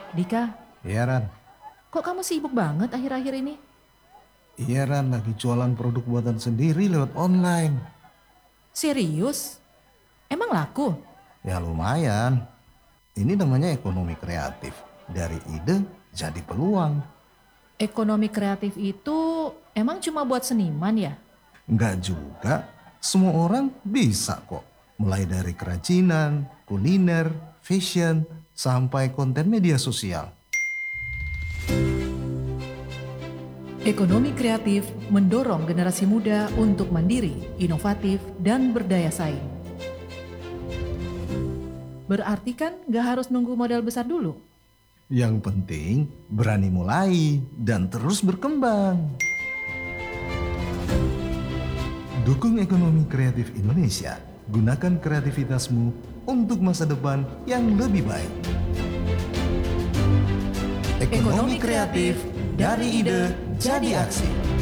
Dika, Iya Ran, kok kamu sibuk banget akhir-akhir ini? iya Ran lagi jualan produk buatan sendiri lewat online. Serius? Emang laku? Ya lumayan, ini namanya ekonomi kreatif. Dari ide jadi peluang. Ekonomi kreatif itu emang cuma buat seniman ya? Enggak juga, semua orang bisa kok. Mulai dari kerajinan, kuliner, fashion, sampai konten media sosial. Ekonomi kreatif mendorong generasi muda untuk mandiri, inovatif, dan berdaya saing. Berarti kan gak harus nunggu modal besar dulu? Yang penting berani mulai dan terus berkembang. Dukung ekonomi kreatif Indonesia. Gunakan kreativitasmu untuk masa depan yang lebih baik. Ekonomi kreatif dari ide jadi aksi.